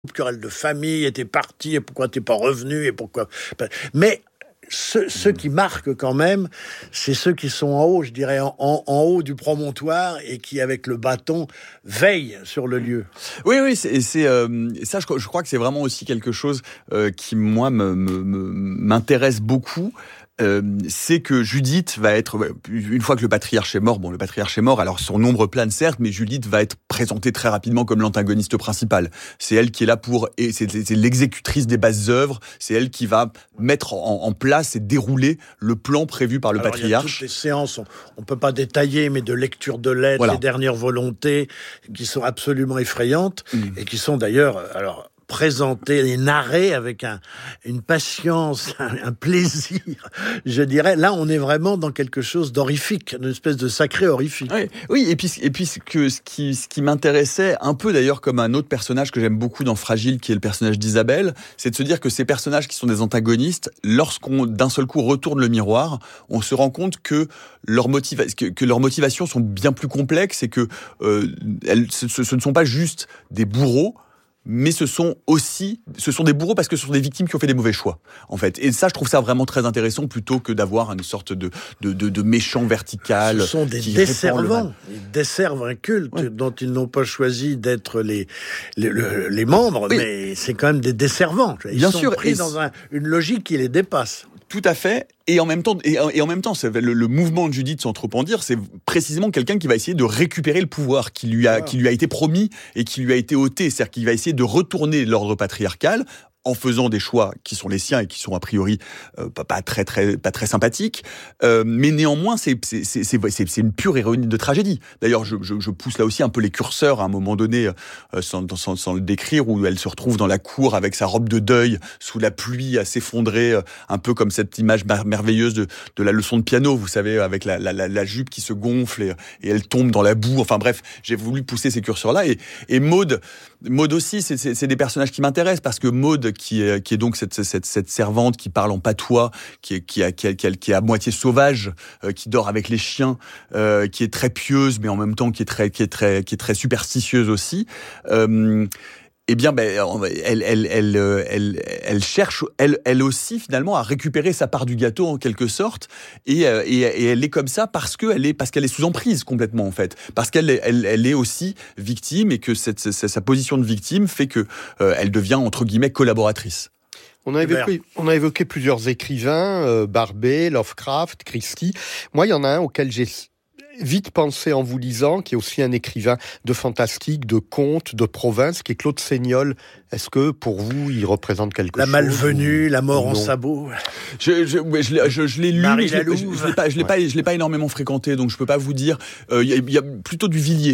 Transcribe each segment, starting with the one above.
querelle de famille, et t'es parti, et pourquoi t'es pas revenu, et pourquoi... Mais ceux qui marquent quand même, c'est ceux qui sont en haut, je dirais, en haut du promontoire, et qui, avec le bâton, veillent sur le lieu. Oui, ça, je crois que c'est vraiment aussi quelque chose qui, moi, m'intéresse beaucoup. C'est que Judith va être, une fois que le patriarche est mort, alors son ombre plane certes, mais Judith va être présentée très rapidement comme l'antagoniste principal. C'est elle qui est là et c'est l'exécutrice des basses œuvres, c'est elle qui va mettre en place et dérouler le plan prévu par le patriarche. Il y a toutes les séances, on peut pas détailler, mais de lecture de lettres, voilà. Les dernières volontés, qui sont absolument effrayantes, et qui sont d'ailleurs, présenté et narré avec une patience, un plaisir, je dirais. Là, on est vraiment dans quelque chose d'horrifique, une espèce de sacré horrifique. Oui, et puis ce qui m'intéressait un peu d'ailleurs comme un autre personnage que j'aime beaucoup dans Fragile, qui est le personnage d'Isabelle, c'est de se dire que ces personnages qui sont des antagonistes, lorsqu'on d'un seul coup retourne le miroir, on se rend compte que leurs motivations sont bien plus complexes et que ce ne sont pas juste des bourreaux, mais ce sont des bourreaux parce que ce sont des victimes qui ont fait des mauvais choix, en fait. Et ça, je trouve ça vraiment très intéressant, plutôt que d'avoir une sorte de méchant vertical. Ce sont des desservants. Ils desservent un culte dont ils n'ont pas choisi d'être les membres, mais c'est quand même des desservants. Ils sont pris dans une logique qui les dépasse. Tout à fait. Et en même temps, c'est le mouvement de Judith, sans trop en dire, c'est précisément quelqu'un qui va essayer de récupérer le pouvoir qui lui a été promis et qui lui a été ôté. C'est-à-dire qu'il va essayer de retourner l'ordre patriarcal en faisant des choix qui sont les siens et qui sont a priori pas très sympathiques, mais néanmoins c'est une pure héroïne de tragédie. D'ailleurs, je pousse là aussi un peu les curseurs à un moment donné, sans le décrire, où elle se retrouve dans la cour avec sa robe de deuil sous la pluie à s'effondrer, un peu comme cette image merveilleuse de la leçon de piano, vous savez, avec la jupe qui se gonfle et elle tombe dans la boue. Enfin bref, j'ai voulu pousser ces curseurs là, et Maud aussi, c'est des personnages qui m'intéressent, parce que Maud, qui est donc cette servante qui parle en patois, qui est à moitié sauvage, qui dort avec les chiens, qui est très pieuse, mais en même temps qui est très superstitieuse aussi. Eh bien, elle cherche, elle aussi, finalement, à récupérer sa part du gâteau, en quelque sorte, et elle est comme ça parce qu'elle est sous emprise, complètement, en fait. Parce qu'elle est aussi victime, et que sa position de victime fait que elle devient, entre guillemets, collaboratrice. On a évoqué plusieurs écrivains, Barbey, Lovecraft, Christie. Moi, il y en a un auquel j'ai vite pensé en vous lisant, qui est aussi un écrivain de fantastique, de contes, de province, qui est Claude Seignol. Est-ce que, pour vous, il représente quelque chose ? La malvenue, la mort en sabot. Je l'ai lu, mais je l'ai pas énormément fréquenté, donc je peux pas vous dire. Il y a plutôt du Villiers.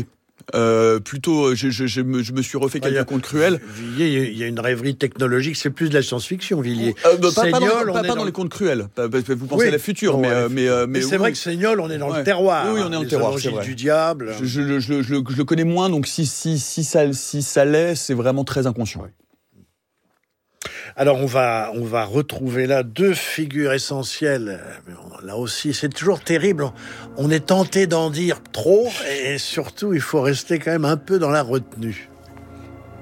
Je me suis refait quelques contes cruels. Villiers, il y a une rêverie technologique, c'est plus de la science-fiction, Villiers. Pas dans les contes cruels. Vous pensez à la future, mais c'est vrai que Seignol, on est dans le terroir. Oui, on est dans le terroir, c'est vrai. Du diable. Je le connais moins, donc si ça l'est, c'est vraiment très inconscient. Ouais. Alors on va retrouver là deux figures essentielles. Là aussi, c'est toujours terrible. On est tenté d'en dire trop, et surtout, il faut rester quand même un peu dans la retenue.